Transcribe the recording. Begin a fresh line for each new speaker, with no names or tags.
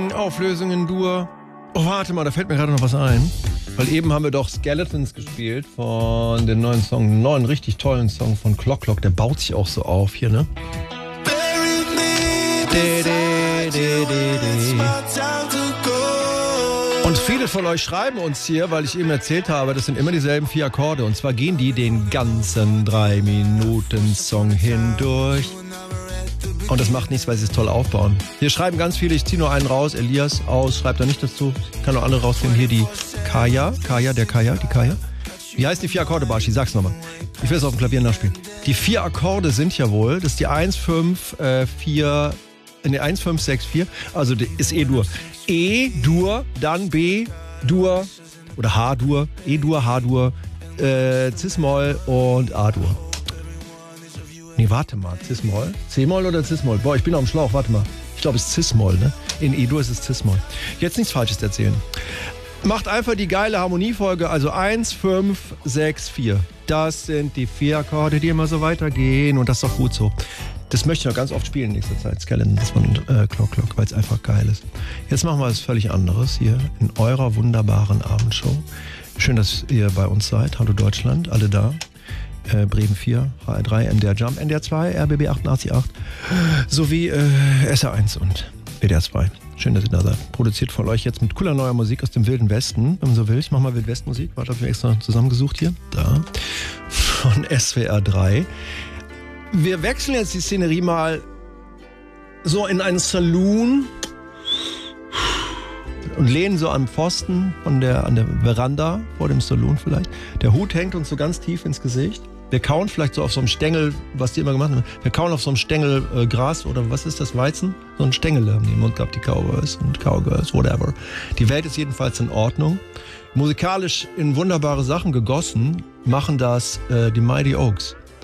Auflösung in Dur. Oh, warte mal, da fällt mir gerade noch was ein. Weil eben haben wir doch Skeletons gespielt von dem neuen Song, einen neuen, richtig tollen Song von Clock Clock. Der baut sich auch so auf hier, ne? Und viele von euch schreiben uns hier, weil ich eben erzählt habe, das sind immer dieselben 4 Akkorde. Und zwar gehen die den ganzen 3 Minuten Song hindurch. Und das macht nichts, weil sie es toll aufbauen. Hier schreiben ganz viele, ich ziehe nur einen raus, Elias aus, schreibt da nicht dazu. Ich kann noch andere rausnehmen. Hier die Kaya. Wie heißt die 4 Akkorde, Barschi? Sag's nochmal. Ich will es auf dem Klavier nachspielen. Die 4 Akkorde sind ja wohl, das ist die 1, 5, 4, 1, 5, 6, 4. Also ist E-Dur. E-Dur, dann B-Dur oder H-Dur, E-Dur, H-Dur, Cis-Moll und A-Dur. Nee, warte mal, Cis-Moll? C-Moll oder Cis-Moll? Boah, ich bin auf dem Schlauch, warte mal. Ich glaube, es ist Cis-Moll, ne? In E-Dur ist es Cis-Moll. Jetzt nichts Falsches erzählen. Macht einfach die geile Harmoniefolge, also 1, 5, 6, 4. Das sind die 4 Akkorde, die immer so weitergehen und das ist doch gut so. Das möchte ich noch ganz oft spielen in nächster Zeit, Skeletons von Clock Clock, weil es einfach geil ist. Jetzt machen wir was völlig anderes hier in eurer wunderbaren Abendshow. Schön, dass ihr bei uns seid. Hallo Deutschland, alle da. Bremen 4, HR3, MDR Jump, NDR 2, RBB 88.8 sowie SR1 und WDR 2. Schön, dass ihr da seid. Produziert von euch jetzt mit cooler neuer Musik aus dem Wilden Westen, wenn man so will. Ich mach mal Wildwest-Musik. Warte, hab ich extra zusammengesucht hier. Da. Von SWR 3. Wir wechseln jetzt die Szenerie mal so in einen Saloon und lehnen so am Pfosten an der Veranda vor dem Saloon vielleicht. Der Hut hängt uns so ganz tief ins Gesicht. Wir kauen vielleicht so auf so einem Stängel, was die immer gemacht haben. Wir kauen auf so einem Stängel Gras oder was ist das, Weizen? So ein Stängel haben die im Mund gehabt, die Cowboys und Cowgirls, whatever. Die Welt ist jedenfalls in Ordnung. Musikalisch in wunderbare Sachen gegossen machen das die Mighty Oaks.